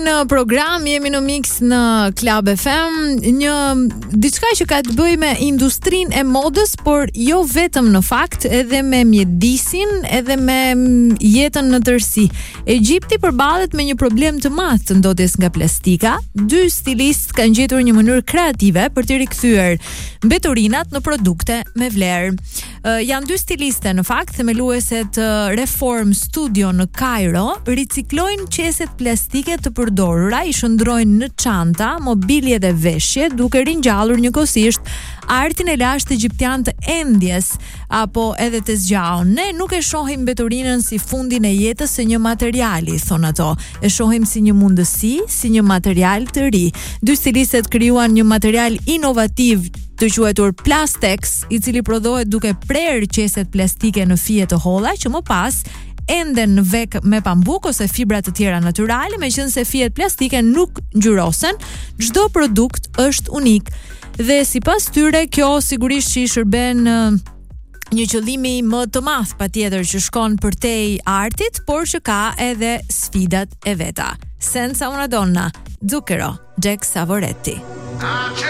Në program jemi në Mix në Club FM, një diçka që ka të bëjë me industrinë e modës, por jo vetëm në fakt, edhe me mjedisin, edhe me jetën në tërësi. Egjipti përballet me një problem të madh të ndodjes nga plastika. Dy stilistë kanë gjetur një mënyrë kreative për të rikthyer mbeturinat në produkte me vlerë. Janë dy stiliste në fakt, themelueset Reform Studio në Kairo, riciklojnë qeset plastike të përdorura, i shndrojnë në çanta, mobilje dhe veshje, duke ringjallur njëkohësisht artin e lashtë egjiptian të endjes apo edhe të zgjaun. Ne nuk e shohim mbeturinën si fundin e jetës së një materiali, thon ato. E shohim si një mundësi, si një material të ri. Dy stilistët krijuan një material inovativ të quajtur Plastex, i cili prodhohet duke prerë qeset plastike në fije të holla që më pas ende në vek me pambuk ose fibra të tjera natyrale, meqense fijet plastike nuk ngjyrosen. Çdo produkt është unik dhe sipas tyre kjo sigurisht që i shërben një qëllimi më të madh patjetër që shkon përtej artit, por që ka edhe sfidat e veta. Senza una donna, Zucchero, Jack Savoretti.